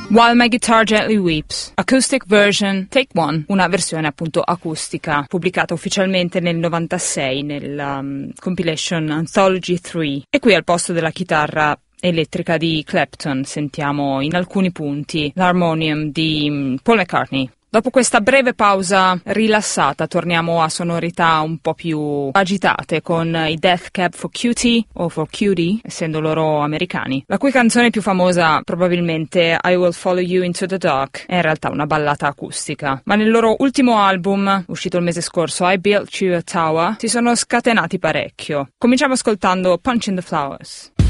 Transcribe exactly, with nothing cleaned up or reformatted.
While My Guitar Gently Weeps, Acoustic Version Take One, una versione appunto acustica, pubblicata ufficialmente nel novantasei nel um, compilation Anthology tre. E qui al posto della chitarra elettrica di Clapton sentiamo in alcuni punti l'harmonium di Paul McCartney. Dopo questa breve pausa rilassata torniamo a sonorità un po' più agitate con i Death Cab for Cutie o for Cutie, essendo loro americani, la cui canzone più famosa probabilmente I Will Follow You Into the Dark è in realtà una ballata acustica. Ma nel loro ultimo album, uscito il mese scorso, I Built You a Tower, si sono scatenati parecchio. Cominciamo ascoltando Punch in the Flowers.